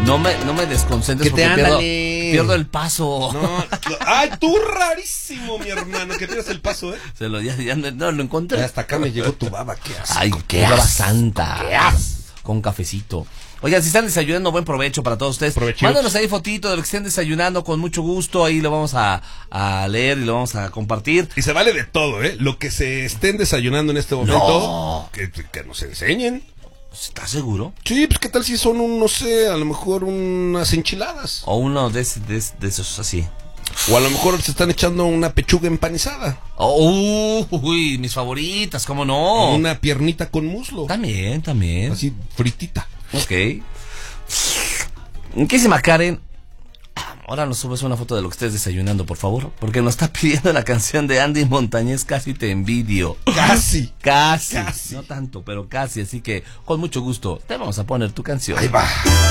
No me desconcentres porque pierdo el paso. No, ay, tú rarísimo, mi hermano, que pierdas el paso, ¿eh? Ya no lo encontré. Hasta acá me llegó tu baba, qué asco. Ay, qué baba santa. Qué asco. Con cafecito. Oigan, si están desayunando, buen provecho para todos ustedes. Mándanos ahí fotito de lo que estén desayunando con mucho gusto. Ahí lo vamos a leer y lo vamos a compartir. Y se vale de todo, ¿eh? Lo que se estén desayunando en este momento, que nos enseñen. ¿Estás seguro? Sí, pues qué tal si son no sé, a lo mejor unas enchiladas. O uno de esos así. O a lo mejor se están echando una pechuga empanizada. Uy, mis favoritas, ¿cómo no? O una piernita con muslo. También. Así, fritita. Ok. Quísima Karen, ahora nos subes una foto de lo que estés desayunando, por favor, porque nos está pidiendo la canción de Andy Montañez, Casi te envidio. Casi. No tanto, pero casi, así que con mucho gusto te vamos a poner tu canción. Ahí va.